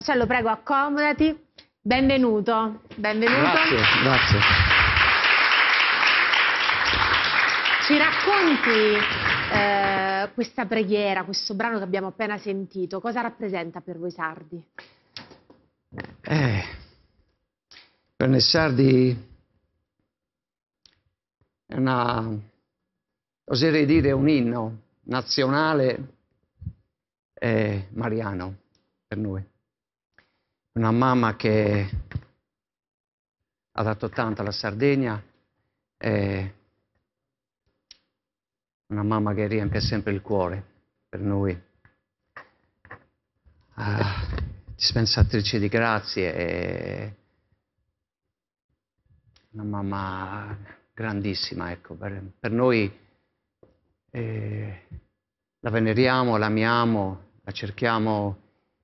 Marcello, prego, accomodati. Benvenuto. Benvenuto. Grazie, grazie. Ci racconti questa preghiera, questo brano che abbiamo appena sentito? Cosa rappresenta per voi sardi? Per noi sardi è oserei dire, un inno nazionale e mariano per noi. Una mamma che ha dato tanto alla Sardegna, e una mamma che riempie sempre il cuore per noi. Dispensatrice di grazie, e una mamma grandissima, ecco, per noi. La veneriamo, la amiamo, la cerchiamo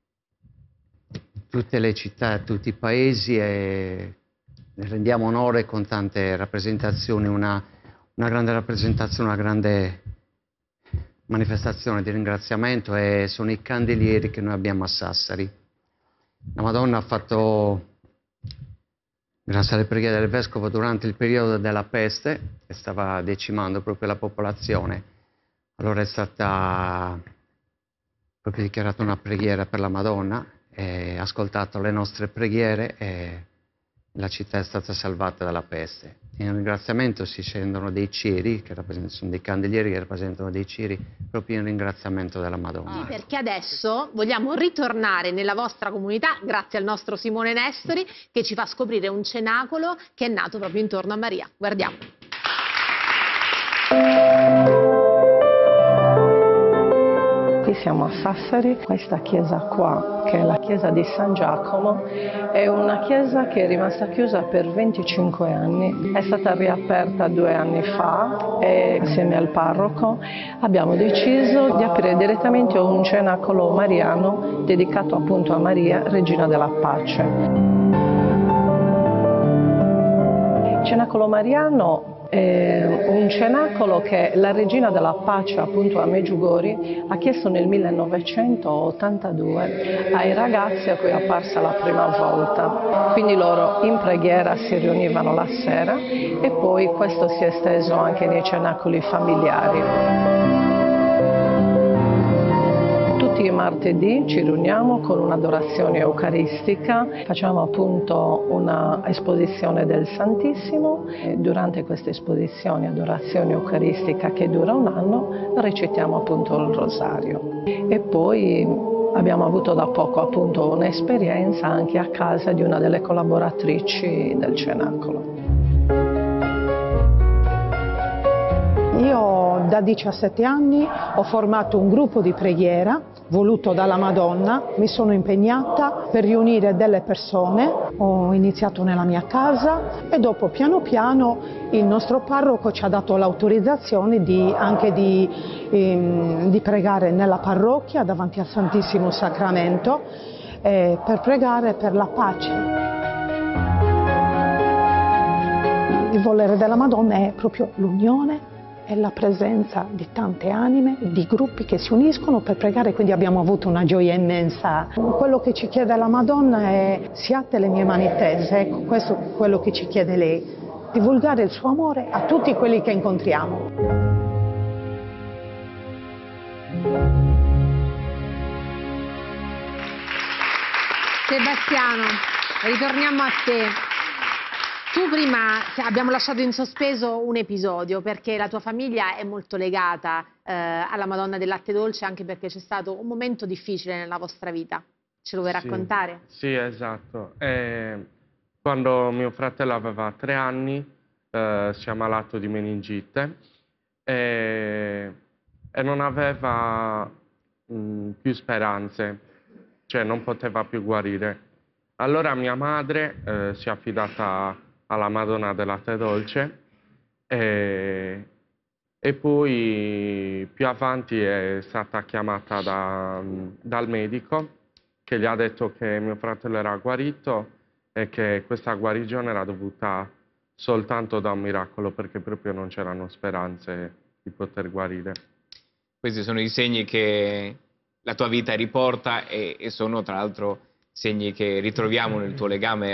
in tutte le città, tutti i paesi, e ne rendiamo onore con tante rappresentazioni, una grande rappresentazione, una grande manifestazione di ringraziamento, e sono i candelieri che noi abbiamo a Sassari. La Madonna ha fatto, grazie alle preghiere del Vescovo, durante il periodo della peste, che stava decimando proprio la popolazione. Allora è stata proprio dichiarata una preghiera per la Madonna, e ha ascoltato le nostre preghiere, e la città è stata salvata dalla peste. In ringraziamento si scendono dei ceri, che sono dei candelieri che rappresentano dei ceri, proprio in ringraziamento della Madonna. Sì, perché adesso vogliamo ritornare nella vostra comunità, grazie al nostro Simone Nestori, che ci fa scoprire un cenacolo che è nato proprio intorno a Maria. Guardiamo. Qui siamo a Sassari, questa chiesa qua, che è la chiesa di San Giacomo, è una chiesa che è rimasta chiusa per 25 anni, è stata riaperta 2 anni fa, e insieme al parroco abbiamo deciso di aprire direttamente un cenacolo mariano dedicato appunto a Maria, Regina della Pace. Il cenacolo mariano è un cenacolo che la Regina della Pace, appunto a Meggiugori, ha chiesto nel 1982 ai ragazzi a cui è apparsa la prima volta. Quindi loro in preghiera si riunivano la sera, e poi questo si è esteso anche nei cenacoli familiari. Tutti i martedì ci riuniamo con un'adorazione eucaristica, facciamo appunto una esposizione del Santissimo, e durante questa esposizione, adorazione eucaristica che dura 1 anno, recitiamo appunto il rosario. E poi abbiamo avuto da poco appunto un'esperienza anche a casa di una delle collaboratrici del cenacolo. Io da 17 anni ho formato un gruppo di preghiera voluto dalla Madonna, mi sono impegnata per riunire delle persone, ho iniziato nella mia casa, e dopo piano piano il nostro parroco ci ha dato l'autorizzazione anche di pregare nella parrocchia davanti al Santissimo Sacramento, per pregare per la pace. Il volere della Madonna è proprio l'unione e la presenza di tante anime, di gruppi che si uniscono per pregare, quindi abbiamo avuto una gioia immensa. Quello che ci chiede la Madonna è: siate le mie mani tese, ecco, questo è quello che ci chiede lei, divulgare il suo amore a tutti quelli che incontriamo. Sebastiano, ritorniamo a te. Tu prima abbiamo lasciato in sospeso un episodio, perché la tua famiglia è molto legata alla Madonna del Latte Dolce, anche perché c'è stato un momento difficile nella vostra vita. Ce lo vuoi raccontare? Sì, esatto. Quando mio fratello aveva 3 anni si è ammalato di meningite, e non aveva più speranze, cioè non poteva più guarire. Allora mia madre si è affidata alla Madonna del Latte Dolce, e poi più avanti è stata chiamata dal medico, che gli ha detto che mio fratello era guarito e che questa guarigione era dovuta soltanto da un miracolo, perché proprio non c'erano speranze di poter guarire. Questi sono i segni che la tua vita riporta, e sono tra l'altro segni che ritroviamo nel tuo legame